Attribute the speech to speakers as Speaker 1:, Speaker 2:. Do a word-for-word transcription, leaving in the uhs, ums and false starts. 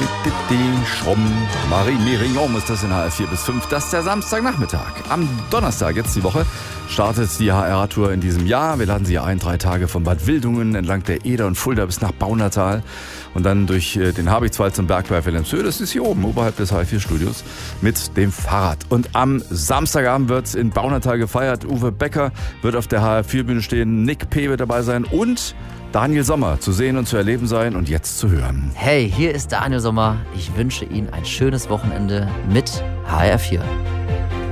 Speaker 1: Schrumm, Marie Mérignon ist das in H R vier bis fünf. Das ist der Samstagnachmittag. Am Donnerstag, jetzt die Woche, startet die H R-Tour in diesem Jahr. Wir laden Sie ein, drei Tage von Bad Wildungen entlang der Eder und Fulda bis nach Baunatal und dann durch den Habichtswald zum Berg bei Wilhelmshöhe. Das ist hier oben, oberhalb des H R vier Studios, mit dem Fahrrad. Und am Samstagabend wird in Baunatal gefeiert. Uwe Becker wird auf der H R vier Bühne stehen, Nick P. wird dabei sein und Daniel Sommer zu sehen und zu erleben sein und jetzt zu hören.
Speaker 2: Hey, hier ist Daniel Sommer. Ich wünsche Ihnen ein schönes Wochenende mit H R vier.